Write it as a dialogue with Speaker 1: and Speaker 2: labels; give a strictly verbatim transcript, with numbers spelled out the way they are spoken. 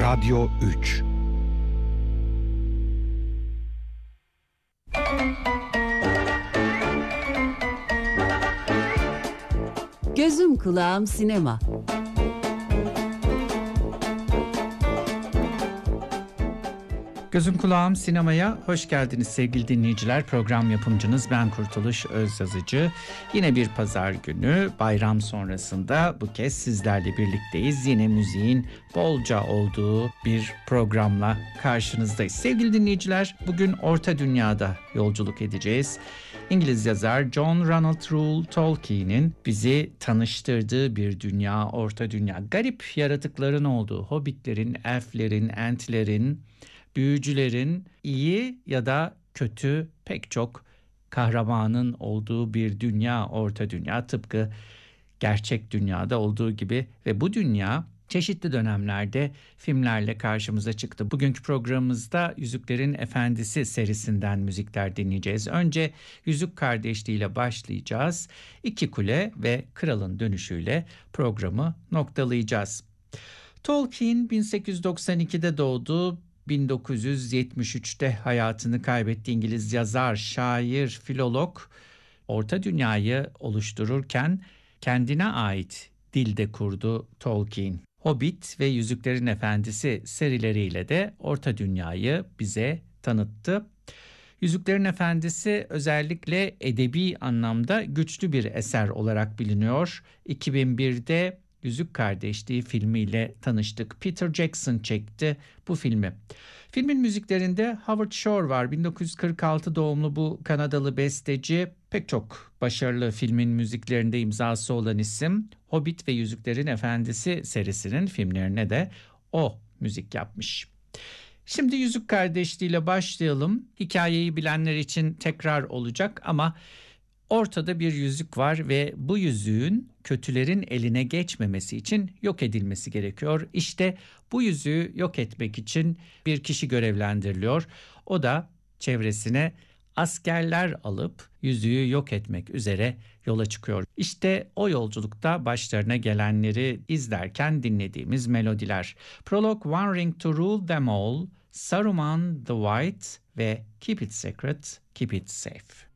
Speaker 1: Radyo üç.
Speaker 2: Gözüm kulağım sinema.
Speaker 3: Gözüm kulağım sinemaya hoş geldiniz sevgili dinleyiciler. Program yapımcınız ben Kurtuluş Özyazıcı. Yine bir pazar günü bayram sonrasında bu kez sizlerle birlikteyiz. Yine müziğin bolca olduğu bir programla karşınızdayız. Sevgili dinleyiciler, bugün Orta Dünya'da yolculuk edeceğiz. İngiliz yazar John Ronald Reuel Tolkien'in bizi tanıştırdığı bir dünya, Orta Dünya. Garip yaratıkların olduğu, hobbitlerin, elflerin, entlerin, büyücülerin, iyi ya da kötü pek çok kahramanın olduğu bir dünya, Orta Dünya, tıpkı gerçek dünyada olduğu gibi. Ve bu dünya çeşitli dönemlerde filmlerle karşımıza çıktı. Bugünkü programımızda Yüzüklerin Efendisi serisinden müzikler dinleyeceğiz. Önce Yüzük Kardeşliği ile başlayacağız. İki Kule ve Kralın Dönüşü'yle programı noktalayacağız. Tolkien bin sekiz yüz doksan ikide doğdu. bin dokuz yüz yetmiş üçte hayatını kaybetti. İngiliz yazar, şair, filolog. Orta Dünya'yı oluştururken kendine ait dilde kurdu Tolkien. Hobbit ve Yüzüklerin Efendisi serileriyle de Orta Dünya'yı bize tanıttı. Yüzüklerin Efendisi özellikle edebi anlamda güçlü bir eser olarak biliniyor. iki bin birde Yüzük Kardeşliği filmiyle tanıştık. Peter Jackson çekti bu filmi. Filmin müziklerinde Howard Shore var. bin dokuz yüz kırk altı doğumlu bu Kanadalı besteci. Pek çok başarılı filmin müziklerinde imzası olan isim. Hobbit ve Yüzüklerin Efendisi serisinin filmlerine de o müzik yapmış. Şimdi Yüzük Kardeşliği ile başlayalım. Hikayeyi bilenler için tekrar olacak ama ortada bir yüzük var ve bu yüzüğün kötülerin eline geçmemesi için yok edilmesi gerekiyor. İşte bu yüzüğü yok etmek için bir kişi görevlendiriliyor. O da çevresine askerler alıp yüzüğü yok etmek üzere yola çıkıyor. İşte o yolculukta başlarına gelenleri izlerken dinlediğimiz melodiler. Prolog One Ring to Rule Them All, Saruman the White ve Keep It Secret, Keep It Safe.